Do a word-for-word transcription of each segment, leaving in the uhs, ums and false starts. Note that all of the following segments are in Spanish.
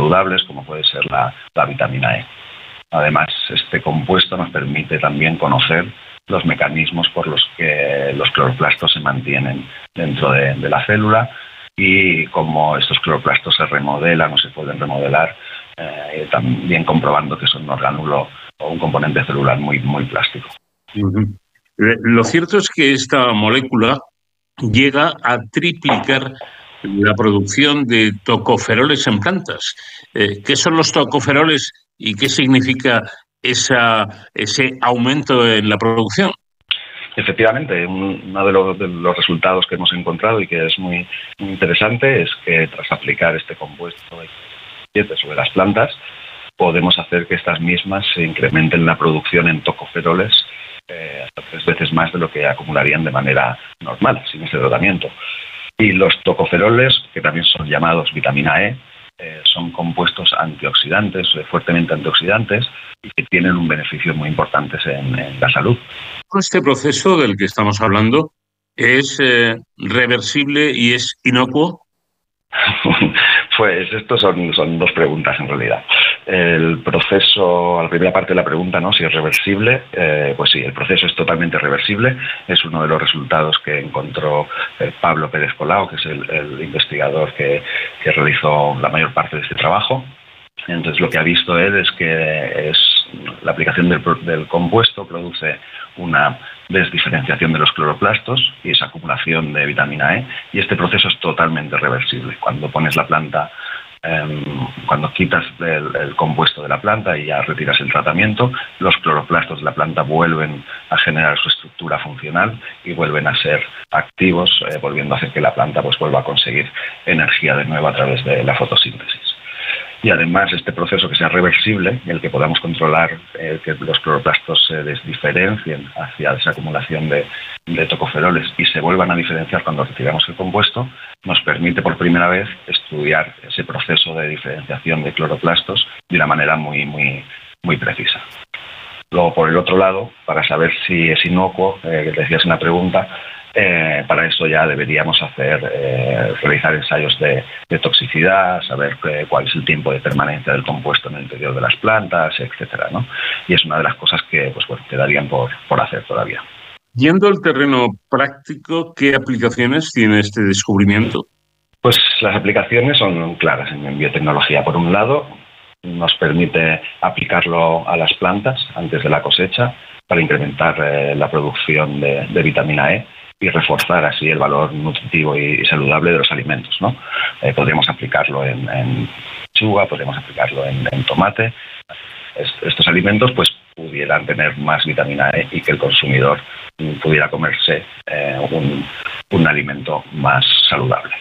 saludables, como puede ser la, la vitamina E. Además, este compuesto nos permite también conocer los mecanismos por los que los cloroplastos se mantienen dentro de, de la célula y cómo estos cloroplastos se remodelan o se pueden remodelar, eh, también comprobando que son un orgánulo o un componente celular muy, muy plástico. Uh-huh. Lo cierto es que esta molécula llega a triplicar la producción de tocoferoles en plantas. Eh, ¿Qué son los tocoferoles y qué significa esa, ese aumento en la producción? Efectivamente, uno de los, de los resultados que hemos encontrado y que es muy, muy interesante es que tras aplicar este compuesto sobre las plantas podemos hacer que estas mismas se incrementen la producción en tocoferoles eh, hasta tres veces más de lo que acumularían de manera normal, sin ese tratamiento. Y los tocoferoles, que también son llamados vitamina E, eh, son compuestos antioxidantes, eh, fuertemente antioxidantes, y que tienen un beneficio muy importante en, en la salud. Este proceso del que estamos hablando es eh, reversible y es inocuo. Pues estos son, son dos preguntas en realidad. El proceso, a la primera parte de la pregunta, ¿no? Si es reversible, eh, pues sí, el proceso es totalmente reversible. Es uno de los resultados que encontró eh, Pablo Pérez Colau, que es el, el investigador que, que realizó la mayor parte de este trabajo. Entonces lo que ha visto él es que es la aplicación del, del compuesto produce una desdiferenciación de los cloroplastos y esa acumulación de vitamina E, y este proceso es totalmente reversible. Cuando pones la planta, eh, cuando quitas el, el compuesto de la planta y ya retiras el tratamiento, los cloroplastos de la planta vuelven a generar su estructura funcional y vuelven a ser activos, eh, volviendo a hacer que la planta pues vuelva a conseguir energía de nuevo a través de la fotosíntesis. Y además este proceso que sea reversible, el que podamos controlar eh, que los cloroplastos se desdiferencien hacia esa acumulación de, de tocoferoles y se vuelvan a diferenciar cuando retiramos el compuesto, nos permite por primera vez estudiar ese proceso de diferenciación de cloroplastos de una manera muy, muy, muy precisa. Luego, por el otro lado, para saber si es inocuo, eh, que decías en la pregunta, Eh, para eso ya deberíamos hacer eh, realizar ensayos de, de toxicidad, saber eh, cuál es el tiempo de permanencia del compuesto en el interior de las plantas, etcétera, ¿no? Y es una de las cosas que pues, bueno, quedarían por, por hacer todavía. Yendo al terreno práctico, ¿qué aplicaciones tiene este descubrimiento? Pues las aplicaciones son claras en biotecnología. Por un lado, nos permite aplicarlo a las plantas antes de la cosecha para incrementar eh, la producción de, de vitamina E y reforzar así el valor nutritivo y saludable de los alimentos, ¿no? Eh, podríamos aplicarlo en, en lechuga, podríamos aplicarlo en, en tomate. Est- estos alimentos pues pudieran tener más vitamina E y que el consumidor pudiera comerse eh, un, un alimento más saludable.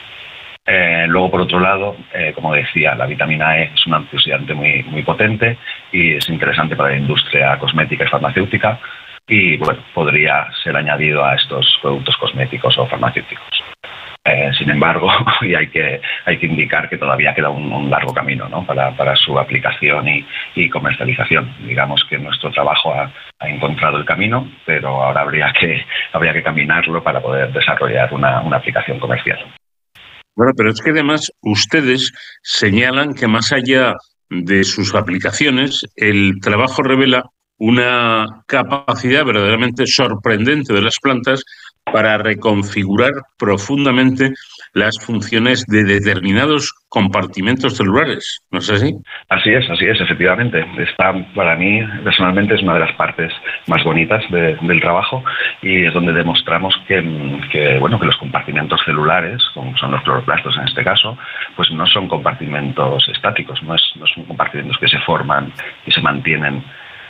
Eh, luego, por otro lado, eh, como decía, la vitamina E es un antioxidante muy, muy potente y es interesante para la industria cosmética y farmacéutica. Y bueno, podría ser añadido a estos productos cosméticos o farmacéuticos. Eh, sin embargo, y hay que hay que indicar que todavía queda un, un largo camino, ¿no? para, para su aplicación y, y comercialización. Digamos que nuestro trabajo ha, ha encontrado el camino, pero ahora habría que habría que caminarlo para poder desarrollar una, una aplicación comercial. Bueno, pero es que además ustedes señalan que más allá de sus aplicaciones, el trabajo revela una capacidad verdaderamente sorprendente de las plantas para reconfigurar profundamente las funciones de determinados compartimentos celulares, ¿no es así? Así es, así es, efectivamente. Esta, para mí, personalmente, es una de las partes más bonitas de, del trabajo y es donde demostramos que, que, bueno, que los compartimentos celulares, como son los cloroplastos en este caso, pues no son compartimentos estáticos, no, es, no son compartimentos que se forman y se mantienen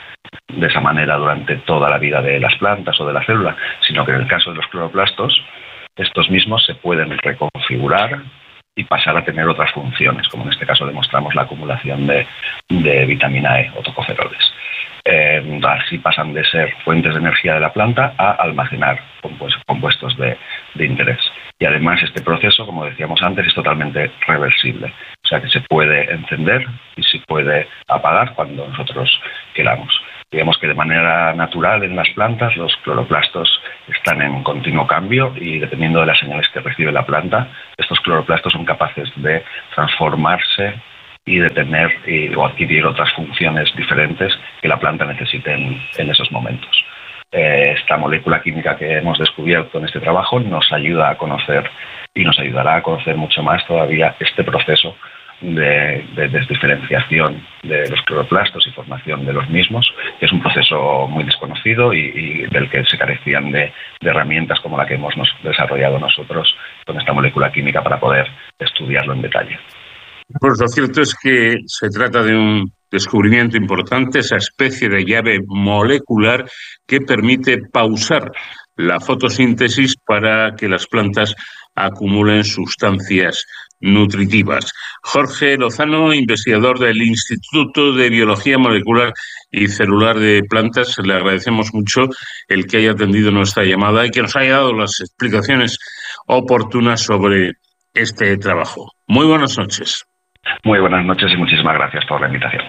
de esa manera durante toda la vida de las plantas o de la célula, sino que en el caso de los cloroplastos, estos mismos se pueden reconfigurar y pasar a tener otras funciones, como en este caso demostramos la acumulación de, de vitamina E o tocoferoles. Eh, así pasan de ser fuentes de energía de la planta a almacenar compuestos de, de interés. Y además este proceso, como decíamos antes, es totalmente reversible. O sea que se puede encender y se puede apagar cuando nosotros queramos. Digamos que de manera natural en las plantas los cloroplastos están en continuo cambio y dependiendo de las señales que recibe la planta, estos cloroplastos son capaces de transformarse y de tener y, o adquirir otras funciones diferentes que la planta necesite en, en esos momentos. Eh, esta molécula química que hemos descubierto en este trabajo nos ayuda a conocer y nos ayudará a conocer mucho más todavía este proceso de, de desdiferenciación de los cloroplastos y formación de los mismos, que es un proceso muy desconocido y, y del que se carecían de, de herramientas como la que hemos nos, desarrollado nosotros con esta molécula química para poder estudiarlo en detalle. Pues lo cierto es que se trata de un descubrimiento importante, esa especie de llave molecular que permite pausar la fotosíntesis para que las plantas acumulen sustancias nutritivas. Jorge Lozano, investigador del Instituto de Biología Molecular y Celular de Plantas, le agradecemos mucho el que haya atendido nuestra llamada y que nos haya dado las explicaciones oportunas sobre este trabajo. Muy buenas noches. Muy buenas noches y muchísimas gracias por la invitación.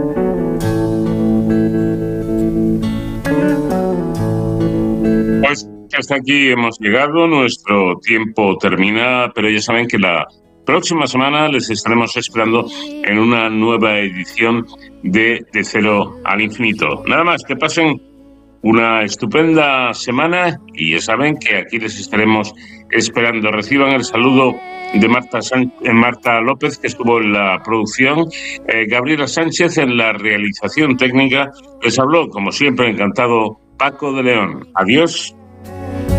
Pues hasta aquí hemos llegado, nuestro tiempo termina, pero ya saben que la próxima semana les estaremos esperando en una nueva edición de De Cero al Infinito. Nada más, que pasen una estupenda semana y ya saben que aquí les estaremos esperando. Reciban el saludo de Marta, San- Marta López, que estuvo en la producción, eh, Gabriela Sánchez en la realización técnica. Les habló, como siempre, encantado, Paco de León. Adiós.